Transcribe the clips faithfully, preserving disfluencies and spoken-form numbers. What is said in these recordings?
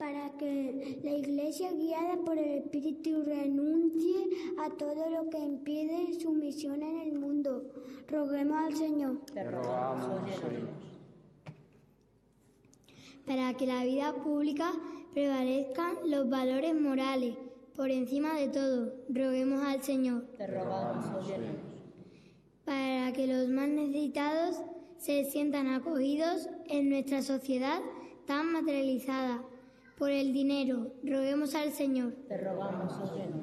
para que la Iglesia, guiada por el Espíritu, renuncie a todo lo que impide su misión en el mundo. Roguemos al Señor. Te rogamos, Señor. Para que la vida pública prevalezcan los valores morales por encima de todo. Roguemos al Señor. Te rogamos, Señor. Para que los más necesitados se sientan acogidos en nuestra sociedad tan materializada por el dinero. Roguemos al Señor. Te rogamos, Señor.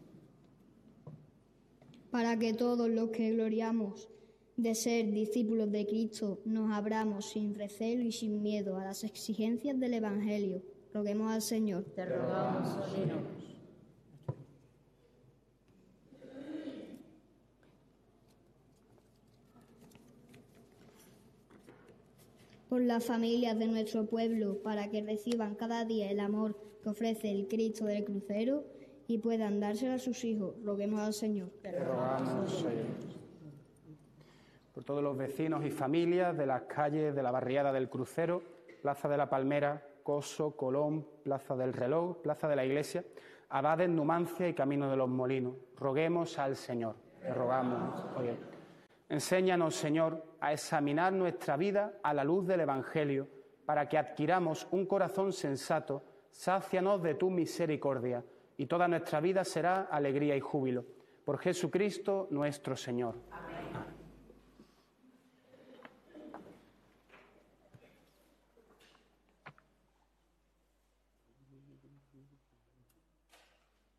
Para que todos los que gloriamos de ser discípulos de Cristo nos abramos sin recelo y sin miedo a las exigencias del Evangelio. Roguemos al Señor. Te rogamos, Señor. Por las familias de nuestro pueblo, para que reciban cada día el amor que ofrece el Cristo del crucero y puedan dárselo a sus hijos. Roguemos al Señor. Te rogamos, Señor. Por todos los vecinos y familias de las calles de la barriada del Crucero, Plaza de la Palmera, Coso, Colón, Plaza del Reloj, Plaza de la Iglesia, Abades, Numancia y Camino de los Molinos. Roguemos al Señor. Te rogamos. Oye, enséñanos, Señor, a examinar nuestra vida a la luz del Evangelio, para que adquiramos un corazón sensato. Sácianos de tu misericordia, y toda nuestra vida será alegría y júbilo. Por Jesucristo nuestro Señor. Amén.